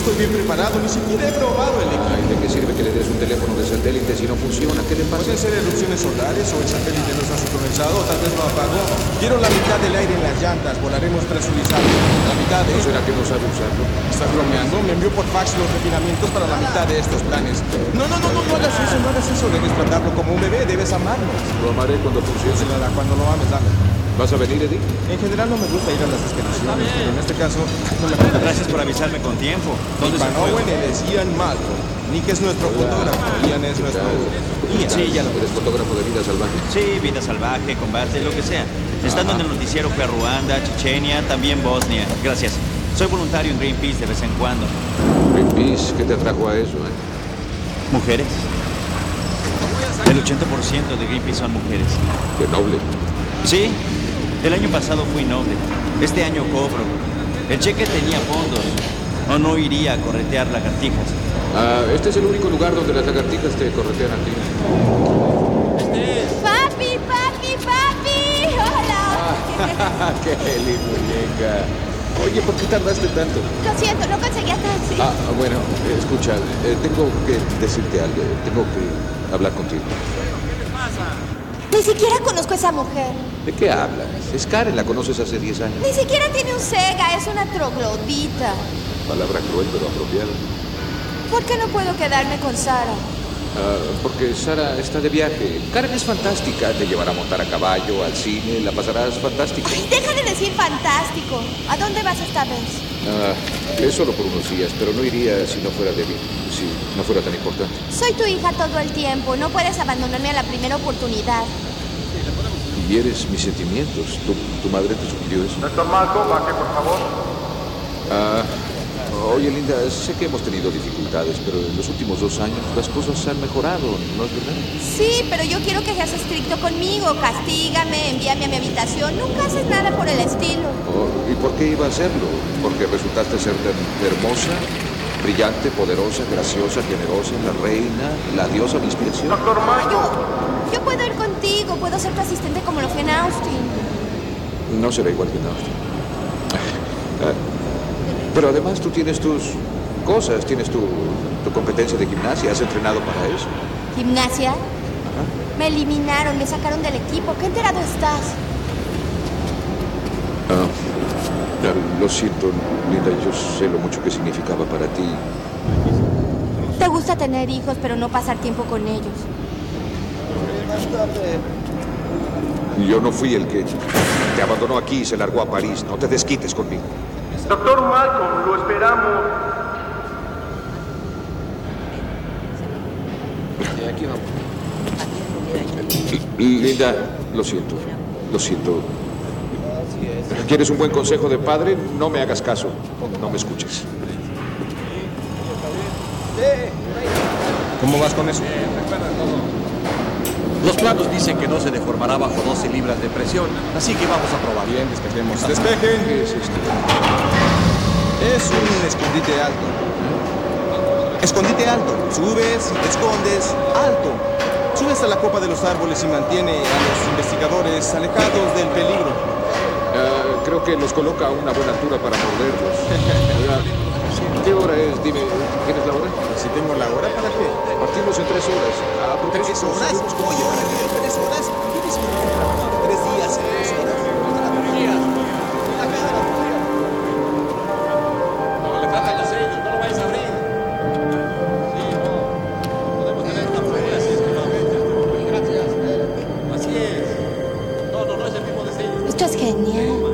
estoy bien preparado, ni siquiera he probado el equipo. Ay, ¿de qué sirve que le des un teléfono de satélite si no funciona? ¿Qué le pasa? Pueden ser erupciones solares o el satélite no está sincronizado, o tal vez lo apagó. Quiero la mitad del aire en las llantas, volaremos presurizados. La mitad de... ¿No será que no sabe usarlo? ¿Estás bromeando? Me envió por fax los refinamientos para la mitad de estos planes. No hagas eso, no hagas eso. Debes tratarlo como un bebé, debes amarlo. Lo amaré cuando funcione. Nada, cuando lo ames, dame. ¿Vas a venir, Eddie? En general no me gusta ir a las expediciones, pero en este caso no me gusta. Gracias por avisarme con tiempo. ¿Dónde se Van fue? Owen, él es Ian Malcolm. Nick es nuestro fotógrafo. Ian es nuestro... Ian. Sí, ya lo... ¿Eres fotógrafo de vida salvaje? Sí, vida salvaje, combate, lo que sea. Estando en el noticiero fui a Ruanda, Chechenia, también Bosnia. Gracias. Soy voluntario en Greenpeace de vez en cuando. Greenpeace, ¿qué te atrajo a eso, ¿Mujeres? El 80% de Greenpeace son mujeres. Qué noble. Sí, el año pasado fui noble. Este año cobro. El cheque tenía fondos. O no iría a corretear lagartijas. Este es el único lugar donde las lagartijas te corretean a ti. ¡Papi, papi, papi! ¡Hola! ¡Qué linda muñeca! Oye, ¿por qué tardaste tanto? Lo siento, no conseguía taxi. Bueno, escucha, tengo que decirte algo. Tengo que hablar contigo. Ni siquiera conozco a esa mujer. ¿De qué hablas? Es Karen, la conoces hace 10 años. Ni siquiera tiene un Sega, es una troglodita. Palabra cruel pero apropiada. ¿Por qué no puedo quedarme con Sara? Porque Sara está de viaje. Karen es fantástica. Te llevará a montar a caballo, al cine, la pasarás fantástico. Ay, deja de decir fantástico. ¿A dónde vas esta vez? Es solo por unos días, pero no iría si no fuera débil, si no fuera tan importante. Soy tu hija todo el tiempo. No puedes abandonarme a la primera oportunidad. Y eres mis sentimientos. ¿Tu madre te sugirió eso? Doctor Malcolm, baje, por favor. Oye, Linda, sé que hemos tenido dificultades, pero en los últimos 2 años las cosas han mejorado, ¿no es verdad? Sí, pero yo quiero que seas estricto conmigo. Castígame, envíame a mi habitación. Nunca haces nada por el estilo. ¿Y por qué iba a hacerlo? ¿Porque resultaste ser tan hermosa, brillante, poderosa, graciosa, generosa, la reina, la diosa de inspiración? Doctor Malcolm. Yo puedo ir contigo. Puedo ser tu asistente como lo fui en Austin. No será igual que en Austin. Pero además tú tienes tus cosas, tienes tu competencia de gimnasia, has entrenado para eso. ¿Gimnasia? Ajá. Me eliminaron, me sacaron del equipo. ¿Qué enterado estás? Lo siento, Linda, yo sé lo mucho que significaba para ti. Te gusta tener hijos, pero no pasar tiempo con ellos. Yo no fui el que te abandonó aquí y se largó a París. No te desquites conmigo. Doctor Malcolm, lo esperamos. Aquí vamos. Linda, lo siento. Lo siento. ¿Quieres un buen consejo de padre? No me hagas caso. No me escuches. ¿Cómo vas con eso? Los planos dicen que no se deformará bajo 12 libras de presión, así que vamos a probar. Bien, despejemos. ¡Despejen! ¿Qué es esto? Es un escondite alto. Escondite alto. Subes, te escondes, alto. Subes a la copa de los árboles y mantiene a los investigadores alejados del peligro. Creo que los coloca a una buena altura para morderlos. ¿Qué hora es? Dime, ¿tienes la hora? Si tengo la hora, ¿para qué? Partimos en 3 horas. ¿Por qué ¿3 horas? Oye, ¿para qué 3 horas? ¿Tienes 3 días? 3 horas. No, le faltan los sellos, no lo vayas a abrir. Sí, no. Podemos tener una prueba así es que lo aventan. Gracias. Así es. No es el tipo de sellos. Esto es genial.